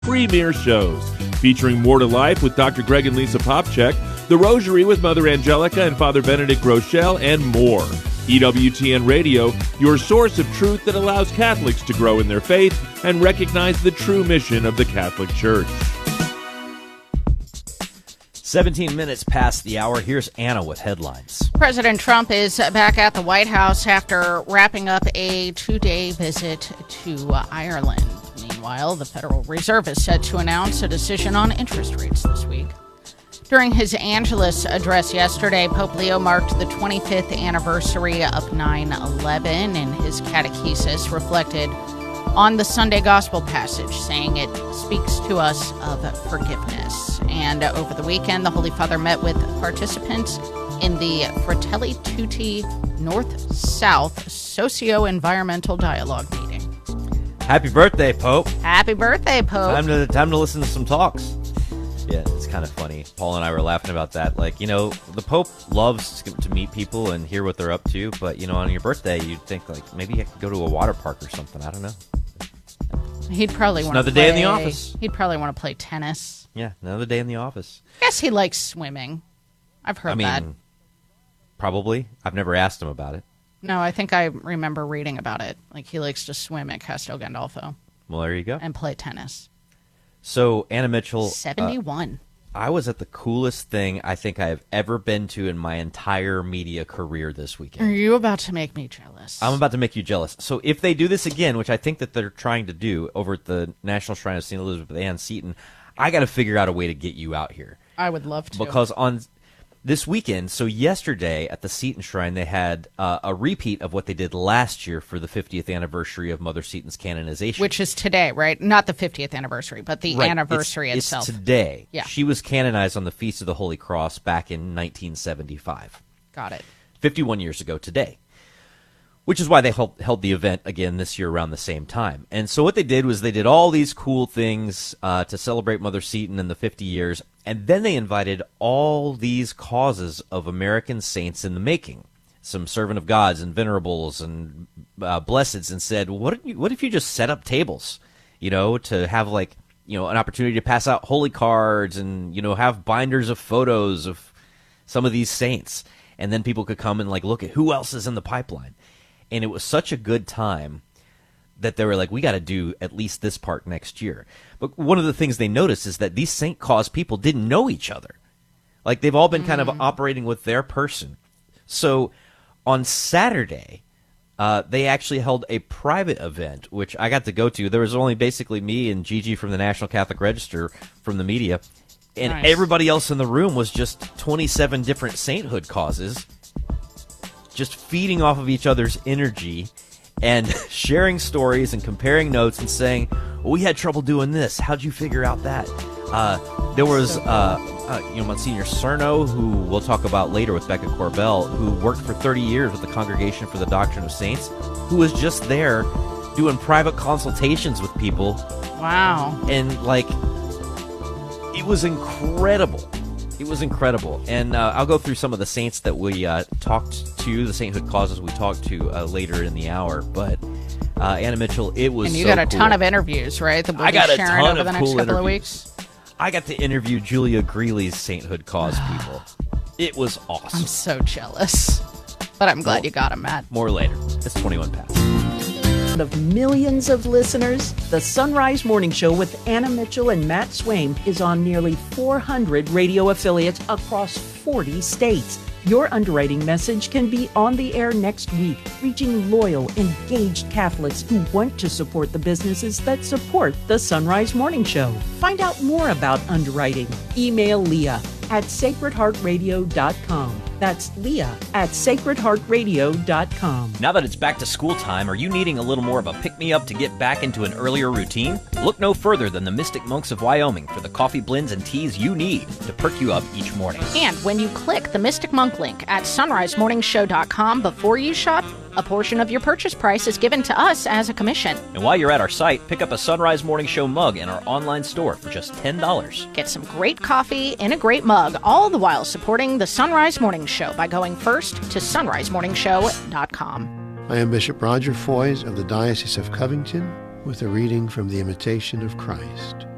premier shows, featuring More to Life with Dr. Greg and Lisa Popchak, The Rosary with Mother Angelica and Father Benedict Rochelle, and more. EWTN Radio, your source of truth that allows Catholics to grow in their faith and recognize the true mission of the Catholic Church. 17 minutes past the hour. Here's Anna with headlines. President Trump is back at the White House after wrapping up a 2-day visit to Ireland. Meanwhile, the Federal Reserve is set to announce a decision on interest rates this week. During his Angelus address yesterday, Pope Leo marked the 25th anniversary of 9/11, and his catechesis reflected on the Sunday Gospel passage, saying it speaks to us of forgiveness. And over the weekend, the Holy Father met with participants in the Fratelli Tutti North-South Socio-Environmental Dialogue meeting. Happy birthday, Pope. Happy birthday, Pope. Time to listen to some talks. Yeah, it's kind of funny. Paul and I were laughing about that. Like, you know, the Pope loves to meet people and hear what they're up to, but, you know, on your birthday, you'd think, like, maybe I could go to a water park or something. I don't know. He'd probably want to another day in the office. He'd probably want to play tennis. Yeah, another day in the office. I guess he likes swimming. I've heard that. Probably. I've never asked him about it. No, I think I remember reading about it. Like, he likes to swim at Castel Gandolfo. Well, there you go. And play tennis. So, Anna Mitchell. 71. I was at the coolest thing I think I have ever been to in my entire media career this weekend. Are you about to make me jealous? I'm about to make you jealous. So if they do this again, which I think that they're trying to do over at the National Shrine of St. Elizabeth Ann Seton, I got to figure out a way to get you out here. I would love to. Because on this weekend, so yesterday at the Seton Shrine, they had a repeat of what they did last year for the 50th anniversary of Mother Seton's canonization. Which is today, right? Not the 50th anniversary, but the anniversary itself. It's today. Yeah. She was canonized on the Feast of the Holy Cross back in 1975. Got it. 51 years ago today. Which is why they held the event again this year around the same time. And so what they did was they did all these cool things to celebrate Mother Seton in the 50 years, and then they invited all these causes of American saints in the making, some servant of gods and venerables and blesseds, and said, what if you just set up tables, you know, to have, like, you know, an opportunity to pass out holy cards and, you know, have binders of photos of some of these saints, and then people could come and, like, look at who else is in the pipeline. And it was such a good time that they were like, we got to do at least this part next year. But one of the things they noticed is that these Saint Cause people didn't know each other. Like, they've all been kind of operating with their person. So on Saturday, they actually held a private event, which I got to go to. There was only basically me and Gigi from the National Catholic Register from the media. And everybody else in the room was just 27 different sainthood causes, just feeding off of each other's energy and sharing stories and comparing notes and saying, well, we had trouble doing this. How'd you figure out that? There was Monsignor Cerno, who we'll talk about later with Becca Corbell, who worked for 30 years with the Congregation for the Doctrine of Saints, who was just there doing private consultations with people. Wow. And, like, it was incredible. It was incredible. And I'll go through some of the saints that we talked to, the sainthood causes we talked to later in the hour. But Anna Mitchell, it was so cool. And you got a ton of interviews, right? That we'll be sharing over the next couple of weeks. I got to interview Julia Greeley's sainthood cause people. It was awesome. I'm so jealous. But I'm glad you got them, Matt. More later. It's 21 past. Of millions of listeners, the Sunrise Morning Show with Anna Mitchell and Matt Swaim is on nearly 400 radio affiliates across 40 states. Your underwriting message can be on the air next week, reaching loyal, engaged Catholics who want to support the businesses that support the Sunrise Morning Show. Find out more about underwriting. Email Leah at sacredheartradio.com. That's Leah at sacredheartradio.com. Now that it's back to school time, are you needing a little more of a pick-me-up to get back into an earlier routine? Look no further than the Mystic Monks of Wyoming for the coffee blends and teas you need to perk you up each morning. And when you click the Mystic Monk link at sunrisemorningshow.com before you shop, a portion of your purchase price is given to us as a commission. And while you're at our site, pick up a Sunrise Morning Show mug in our online store for just $10. Get some great coffee in a great mug, all the while supporting the Sunrise Morning Show by going first to sunrisemorningshow.com. I am Bishop Roger Foys of the Diocese of Covington with a reading from the Imitation of Christ.